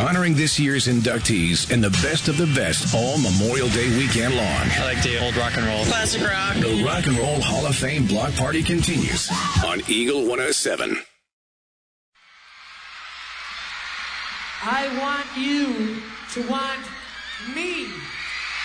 honoring this year's inductees and the best of the best all Memorial Day weekend long. I like the old rock and roll. Classic rock. The Rock and Roll Hall of Fame block party continues on Eagle 107. I want you to want me.